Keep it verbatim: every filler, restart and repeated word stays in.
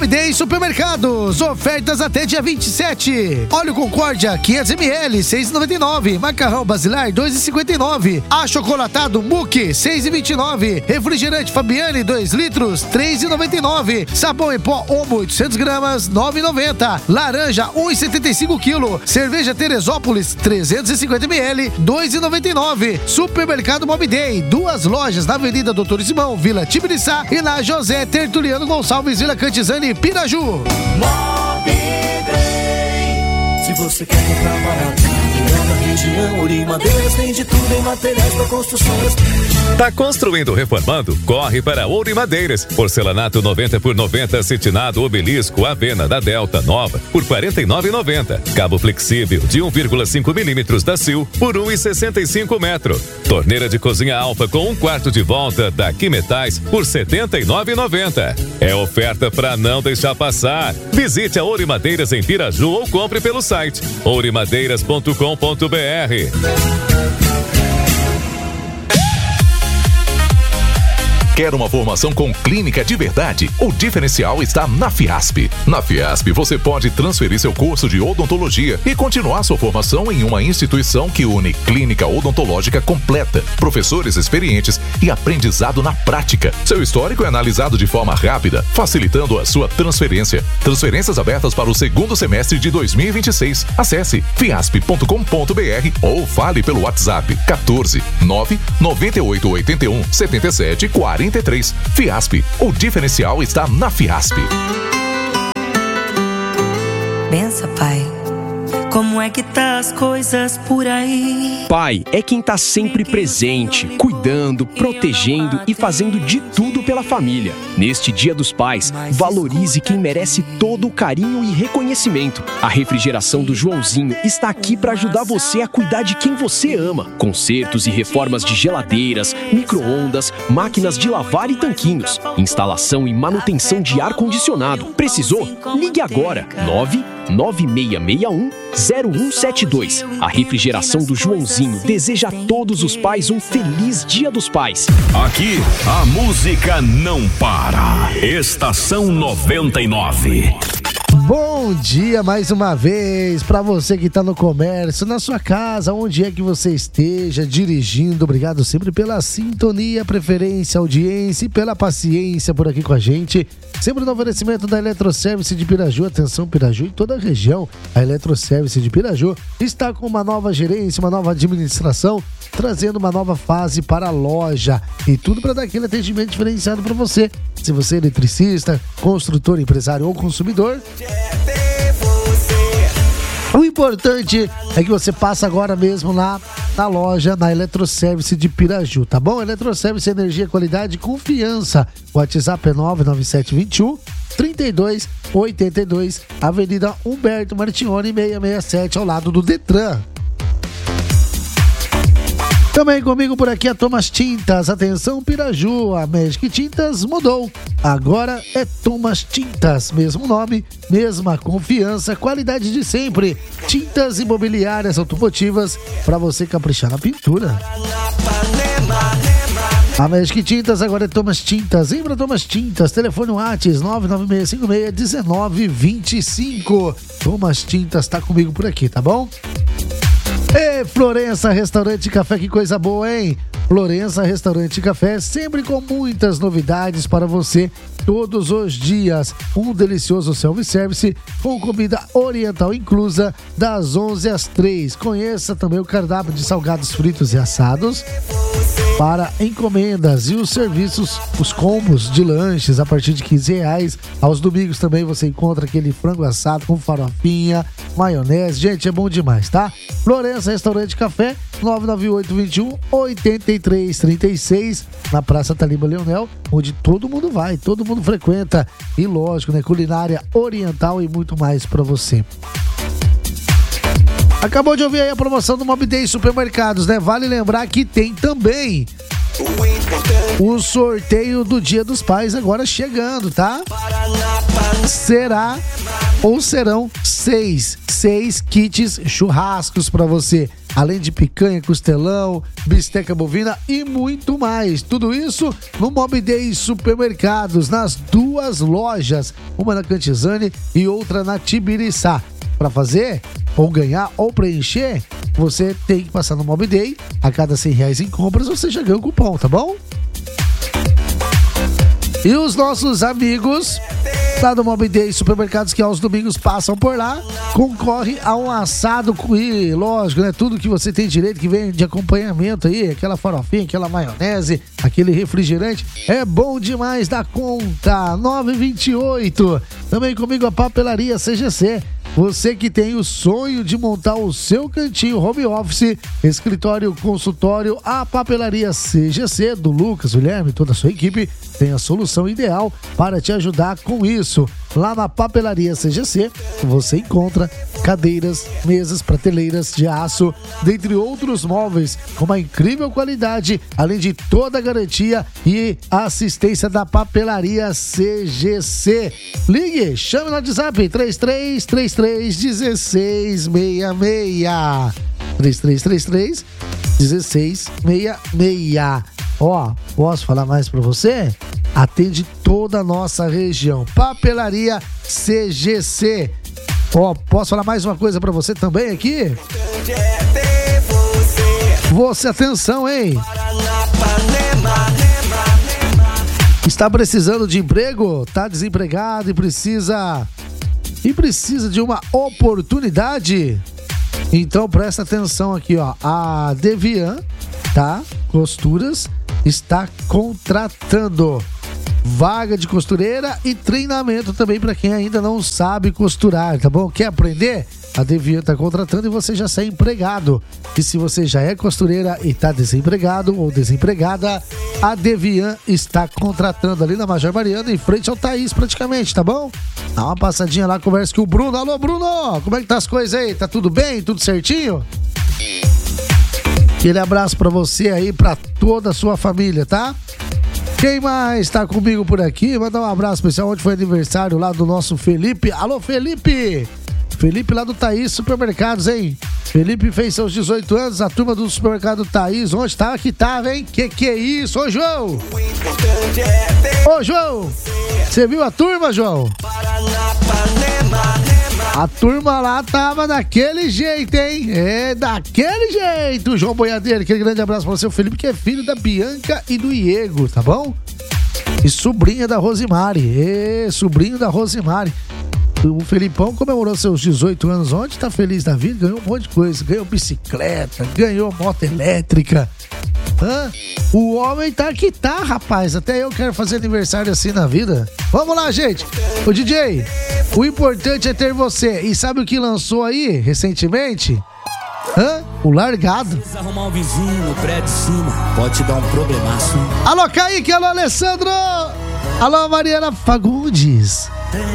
Mob Day Supermercados, ofertas até dia vinte e sete. Óleo Concórdia quinhentos mililitros, seis reais e noventa e nove centavos. Macarrão Basilar, dois reais e cinquenta e nove centavos. Achocolatado Muque, seis reais e vinte e nove centavos. Refrigerante Fabiane, dois litros, três reais e noventa e nove centavos. Sabão em pó Omo, oitocentos gramas, nove reais e noventa centavos. Laranja, um real e setenta e cinco centavos. Cerveja Teresópolis, trezentos e cinquenta mililitros, dois reais e noventa e nove centavos. Supermercado Mob Day, duas lojas na Avenida Doutor Simão, Vila Tibiriçá, e na José Tertuliano Gonçalves, Vila Cantizani, Piraju. Mob Day. Se você quer comprar barato na região, Uri Madeiras tem de tudo em materiais para construções. Tá construindo ou reformando? Corre para Ouro e Madeiras. Porcelanato noventa por noventa, cetinado Obelisco, Avena da Delta Nova por quarenta e nove reais e noventa centavos. Cabo flexível de um vírgula cinco milímetros da Sil por um real e sessenta e cinco centavos. Torneira de cozinha Alfa com um quarto de volta da Quimetais por setenta e nove reais e noventa centavos. É oferta para não deixar passar. Visite a Ouro e Madeiras em Piraju ou compre pelo site ouro e madeiras ponto com ponto br. Quer uma formação com clínica de verdade? O diferencial está na Fiasp. Na Fiasp, você pode transferir seu curso de odontologia e continuar sua formação em uma instituição que une clínica odontológica completa, professores experientes e aprendizado na prática. Seu histórico é analisado de forma rápida, facilitando a sua transferência. Transferências abertas para o segundo semestre de dois mil e vinte e seis. Acesse fiasp ponto com ponto br ou fale pelo WhatsApp quatorze, nove, noventa e oito, oitenta e um, setenta e sete, quarenta e três. Fiasp, o diferencial está na Fiasp. Pensa, pai, como é que tá as coisas por aí? Pai é quem tá sempre presente, cuidando, protegendo e fazendo de tudo pela família. Neste Dia dos Pais, valorize quem merece todo o carinho e reconhecimento. A refrigeração do Joãozinho está aqui para ajudar você a cuidar de quem você ama. Consertos e reformas de geladeiras, micro-ondas, máquinas de lavar e tanquinhos. Instalação e manutenção de ar-condicionado. Precisou? Ligue agora. nove nove seis seis um, zero um sete dois. A refrigeração do Joãozinho deseja a todos os pais um feliz Dia dos Pais. Aqui, a música não para. Estação noventa e nove. Bom dia mais uma vez para você que está no comércio, na sua casa, onde é que você esteja dirigindo. Obrigado sempre pela sintonia, preferência, audiência e pela paciência por aqui com a gente. Sempre no oferecimento da Eletroservice de Piraju. Atenção, Piraju e toda a região. A Eletroservice de Piraju está com uma nova gerência, uma nova administração, trazendo uma nova fase para a loja. E tudo para dar aquele atendimento diferenciado para você. Se você é eletricista, construtor, empresário ou consumidor, o importante é que você passa agora mesmo lá na loja, na Eletroservice de Piraju, tá bom? Eletroservice, energia, qualidade e confiança. O WhatsApp é nove nove sete dois um, três dois oito dois, Avenida Humberto Martignoni, seiscentos e sessenta e sete, ao lado do Detran. Também comigo por aqui a Thomas Tintas. Atenção, Piraju, a Magic Tintas mudou. Agora é Thomas Tintas. Mesmo nome, mesma confiança, qualidade de sempre. Tintas imobiliárias automotivas para você caprichar na pintura. A Magic Tintas agora é Thomas Tintas. Vem pra Thomas Tintas. Telefone WhatsApp nove nove seis cinco seis, um nove dois cinco. Thomas Tintas tá comigo por aqui, tá bom? E Florença Restaurante e Café, que coisa boa, hein? Florença Restaurante e Café, sempre com muitas novidades para você todos os dias. Um delicioso self-service com comida oriental inclusa das onze às três. Conheça também o cardápio de salgados fritos e assados para encomendas e os serviços, os combos de lanches a partir de quinze reais. Aos domingos também você encontra aquele frango assado com farofinha, maionese. Gente, é bom demais, tá? Florença Restaurante e Café, nove nove oito dois um, oito três três seis, na Praça Taliba Leonel, onde todo mundo vai, todo mundo frequenta. E lógico, né? Culinária oriental e muito mais para você. Acabou de ouvir aí a promoção do Mob Day Supermercados, né? Vale lembrar que tem também o sorteio do Dia dos Pais agora chegando, tá? Será ou serão seis, seis kits churrascos para você. além de picanha, costelão, bisteca bovina e muito mais. Tudo isso no Mob Day Supermercados, nas duas lojas, uma na Cantizane e outra na Tibiriçá. Para fazer, ou ganhar, ou preencher, você tem que passar no Mob Day. A cada cem reais em compras, você já ganha o cupom, tá bom? E os nossos amigos lá do Mob Day Supermercados, que aos domingos passam por lá, concorre a um assado e, lógico, né? Tudo que você tem direito, que vem de acompanhamento aí, aquela farofinha, aquela maionese, aquele refrigerante, é bom demais da conta. nove vinte e oito. Também comigo a Papelaria C G C. Você que tem o sonho de montar o seu cantinho home office, escritório, consultório, a Papelaria C G C do Lucas, Guilherme e toda a sua equipe tem a solução ideal para te ajudar com isso. Lá na Papelaria C G C, você encontra cadeiras, mesas, prateleiras de aço, dentre outros móveis com uma incrível qualidade, além de toda a garantia e assistência da Papelaria C G C. Ligue, chame no WhatsApp três três três três um seis seis seis. três três três três um seis seis seis. Ó, posso falar mais pra você? Atende toda a nossa região. Papelaria C G C. Ó, posso falar mais uma coisa pra você também aqui? Você, atenção, hein? Está precisando de emprego? Tá desempregado e precisa... E precisa de uma oportunidade? Então presta atenção aqui, ó. A Devian, tá? Costuras está contratando vaga de costureira e treinamento também para quem ainda não sabe costurar, tá bom? Quer aprender? A Devian está contratando e você já sai empregado. E se você já é costureira e está desempregado ou desempregada, a Devian está contratando ali na Major Mariana, em frente ao Thaís praticamente, tá bom? Dá uma passadinha lá, conversa com o Bruno. Alô, Bruno! Como é que tá as coisas aí? Tá tudo bem? Tudo certinho? Aquele abraço pra você aí, pra toda a sua família, tá? Quem mais tá comigo por aqui? Mandar um abraço especial. Ontem foi aniversário lá do nosso Felipe. Alô, Felipe! Felipe lá do Thaís Supermercados, hein? Felipe fez seus dezoito anos, a turma do supermercado Thaís. Onde tava que tava, hein? Que que é isso? Ô, João! Ô, João! Você viu a turma, João? A turma lá tava daquele jeito, hein? É, daquele jeito, João Boiadeiro. Aquele grande abraço pra você, o Felipe, que é filho da Bianca e do Diego, tá bom? E sobrinha da Rosimari. É, sobrinho da Rosimari. O Felipão comemorou seus dezoito anos ontem, tá feliz da vida, ganhou um monte de coisa, ganhou bicicleta, ganhou moto elétrica. Hã? O homem tá que tá, rapaz, até eu quero fazer aniversário assim na vida. Vamos lá, gente. Ô D J, o importante é ter você. E sabe o que lançou aí recentemente? Hã? O Largado. Se arrumar um vizinho no prédio de cima, pode te dar um problemaço. Alô, Kaique, alô, Alessandro. Alô, Mariana Fagundes.